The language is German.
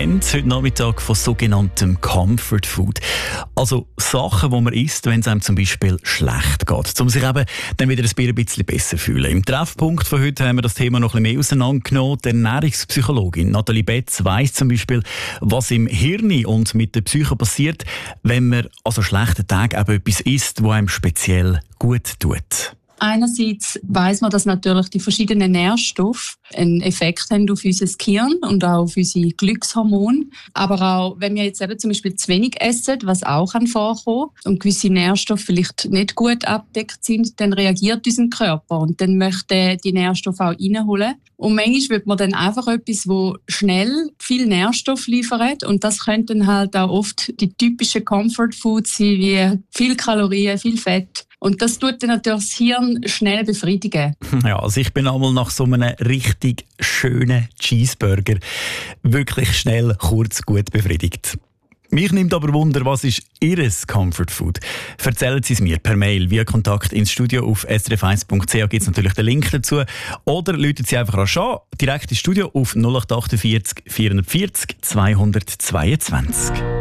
haben heute Nachmittag von sogenanntem Comfort Food. Also Sachen, die man isst, wenn es einem zum Beispiel schlecht geht, um sich eben dann wieder ein bisschen besser zu fühlen. Im Treffpunkt von heute haben wir das Thema noch ein bisschen mehr auseinandergenommen. Die Ernährungspsychologin Nathalie Betz weiss zum Beispiel, was im Hirn und mit der Psyche passiert, wenn man an so schlechten Tagen eben etwas isst, das einem speziell gut tut. Einerseits weiss man, dass natürlich die verschiedenen Nährstoffe einen Effekt haben auf unser Gehirn und auch auf unsere Glückshormone. Aber auch, wenn wir jetzt eben zum Beispiel zu wenig essen, was auch vorkommen kann, und gewisse Nährstoffe vielleicht nicht gut abdeckt sind, dann reagiert unser Körper und dann möchte die Nährstoffe auch reinholen. Und manchmal will man dann einfach etwas, das schnell viel Nährstoff liefert. Und das könnten halt auch oft die typischen Comfort Foods sein, wie viel Kalorien, viel Fett. Und das tut dann natürlich das Hirn schnell befriedigen. Ja, also ich bin einmal nach so einem richtig schönen Cheeseburger wirklich schnell, kurz, gut befriedigt. Mich nimmt aber Wunder, was ist Ihr Comfort Food? Erzählen Sie es mir per Mail via Kontakt ins Studio auf srf1.ch, gibt es natürlich den Link dazu. Oder rufen Sie einfach an, direkt ins Studio auf 0848 440 222.